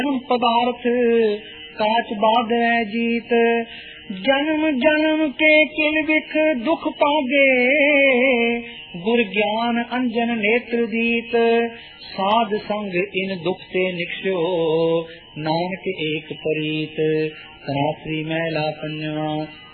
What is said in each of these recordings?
पदार्थ काच बाध जीत, जन्म जन्म के किल बिख दुख पागे, गुर ज्ञान अंजन नेत्र दीत, साध संग इन दुख से निक्षो, नानक एक परीत। तनाश्री मैला पंजवा।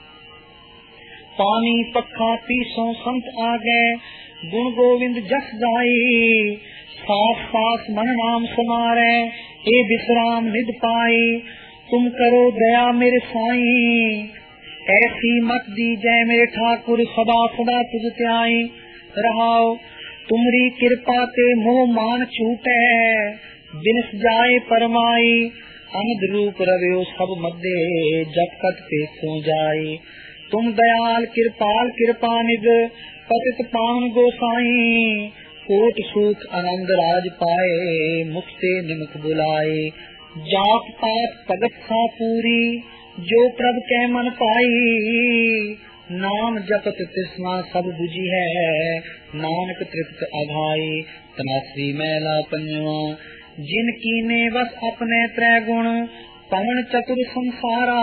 पानी पखा पीसों संत आगे, गुण गोविंद जस गाई, सास सास मन नाम समारे, ए विश्राम निध पाई। तुम करो दया मेरे साईं, ऐसी मत दी जय मेरे ठाकुर, सदा सदा तुझ त्याई। रहाओ तुमरी कृपा ते मोह मान छूटे, बिनस जाए परमाई। अनद रूप रव्यो सब मध्य, जब कट पे सो जाए। तुम दयाल कृपाल कृपा निध, पतित पावन गोसाई। कोट सुख आनंद राज पाए, मुख से निमुख बुलाए। जात पात भगत सा पूरी, जो प्रभ के मन पाई। नाम जपत तृष्णा सब बुझी है, नानक तृप्त अघाई। तनाश्री मैला पंजवा। जिन कीने बस अपने त्रय गुण, पवन चतुर संसारा।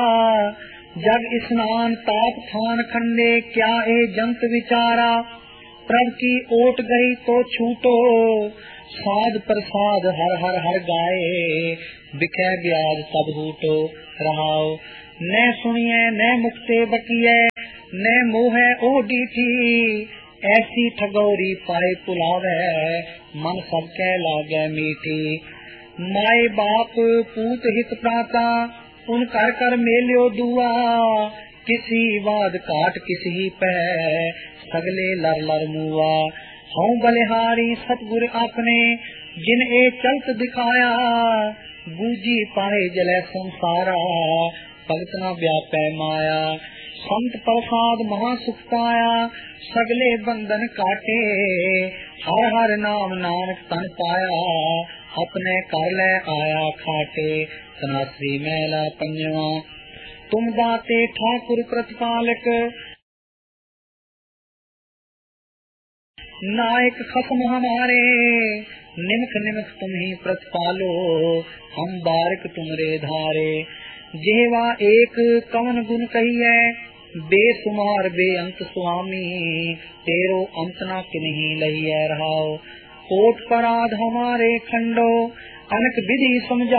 जग स्नान ताप थान खंडे, क्या ए जंत विचारा। प्रभ की ओट गई तो छूटो, साध प्रसाद हर हर हर गाए। बिखे ब्याज सब हूटो। रहाओ न सुनिए न मुक्ते बकिए, न मोहे ओडी थी। ऐसी ठगौरी पाए पुलावे, मन सबके लागे मीठी। माए बाप पूत हित प्राता, उन कर कर मेल्यो दुआ। किसी वाद काट किसी पे, सगले लर लर मुआ। हूँ बलिहारी सतगुर आपने, जिन ए चलत दिखाया। बूझी पाए जले संसारा, भगत न व्यापै माया। संत प्रसाद महा सुख पाया, सगले बंधन काटे। हर हर नाम नानक तन पाया, अपने कर ले आया खाटे। तनाश्री मैला पंजवा। तुम दाते ठाकुर प्रतिपालक, नायक खसम हमारे। निमख निमख तुम ही प्रतिपालो, हम बारिक तुमरे धारे। जेवा एक कवन गुण कहिए, बेसुमार बेअंत स्वामी। तेरो अंत न किन्हीं लहिए। रहाओ कोट पराध हमारे खंडो, अनक विधि समझा